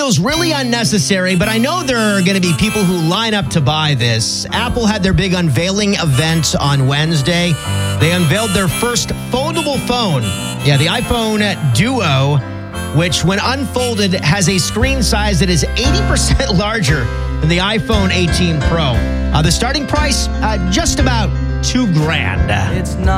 feels really unnecessary, but I know there are going to be people who line up to buy this. Apple had their big unveiling event on Wednesday. They unveiled their first foldable phone. Yeah, the iPhone Duo, which when unfolded has a screen size that is 80% larger than the iPhone 18 Pro. The starting price, just about $2,000. It's not